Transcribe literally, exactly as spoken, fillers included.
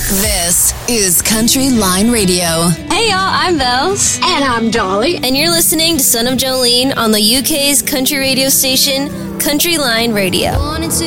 This is Country Line Radio. Hey y'all, I'm Bells. And I'm Dolly. And you're listening to Son of Jolene on the U K's country radio station, Country Line Radio. Wanted to